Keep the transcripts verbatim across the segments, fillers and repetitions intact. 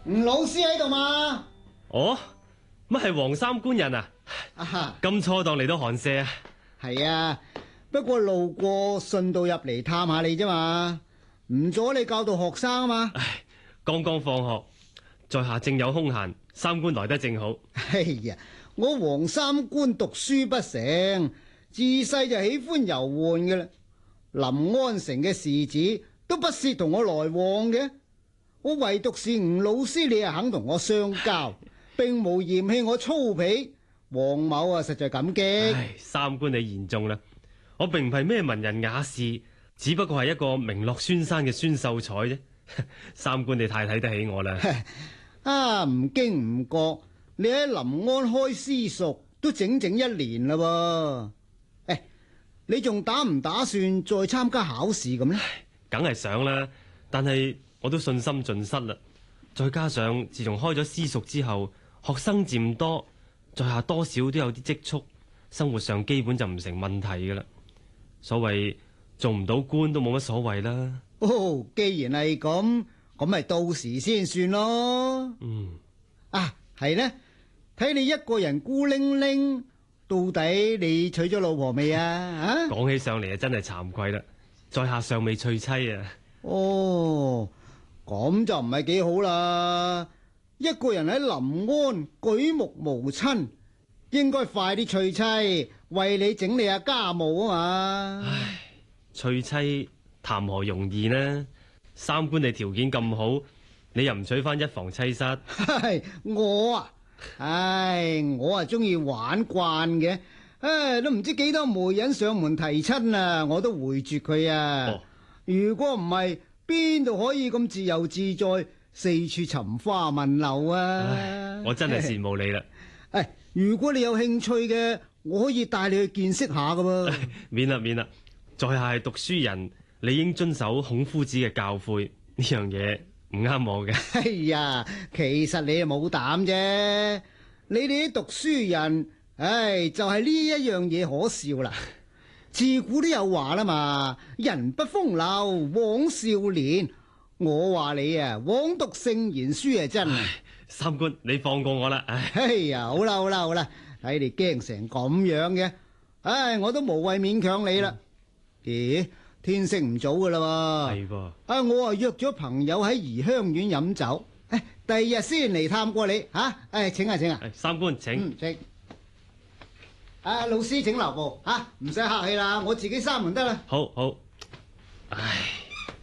吳老師喺度嘛？ 哦，乜係黃三官人啊？ 啊， 咁錯當嚟到寒舍啊？ 係啊，不過路過順道入嚟探下你啫嘛，唔阻你教導學生啊嘛。 唉，剛剛放學，在下正有空閒，三官來得正好。 哎呀，我黃三官讀書不成，自細就喜歡遊玩嘅啦。臨安城嘅士子都不屑同我來往嘅，我唯獨是吳老師，你係肯同我相交，並無嫌棄我粗鄙。黃某啊，實在感激。 唉，三官你言重啦，我並唔係咩文人雅士，只不過係一個名落孫山嘅孫秀才啫。三官你太睇得起我啦。 啊，唔經唔覺，你喺臨安開私塾都整整一年啦噃。誒，你仲打唔打算再參加考試咁呢？ 梗係想啦，但係我都信心盡失啦。再加上自從開咗私塾之後，學生漸多，在下多少都有啲積蓄，生活上基本就唔成問題噶啦。所謂做唔到官都冇乜所謂啦。 哦，既然係咁，咁咪到時先算咯。 嗯， 啊，係呢？睇你一個人孤零零，到底你娶咗老婆未啊？啊， 講起上嚟啊，真係慚愧啦，在下尚未娶妻啊。 哦，咁就唔係幾好啦。一個人喺臨安舉目無親，應該快啲娶妻，為你整理下家務啊嘛。 唉，娶妻談何容易呢？三官你條件咁好，你又唔娶翻一房妻室？ 我啊，唉，我啊中意玩慣嘅，唉，都唔知幾多媒人上門提親啊，我都回絕佢啊。 哦， 如果唔係，邊度可以咁自由自在，四處尋花問柳啊？ 唉，我真係羨慕你啦。 誒，如果你有興趣嘅，我可以帶你去見識下噶噃。 免啦免啦，在下係讀書人，理應遵守孔夫子嘅教誨，呢樣嘢唔啱我嘅。 哎呀，其實你係冇膽啫，你哋啲讀書人，唉，就係呢一樣嘢可笑啦。自古都有話啦嘛，人不風流枉少年。我話你啊，枉讀聖賢書啊，真係。 三官，你放過我啦。唉， 哎呀，好啦好啦好啦，睇你驚成咁樣嘅，唉，我都無謂勉強你啦。咦，天色唔早噶啦喎。 係噃。 啊，我啊約咗朋友喺怡香苑飲酒，誒，第二日先嚟探過你吓。誒，請啊請啊。 三官請。 嗯，請。啊，老師請留步吓，唔使客氣啦，我自己閂門得啦。 好好。唉，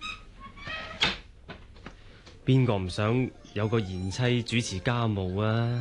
邊個唔想有個賢妻主持家務啊？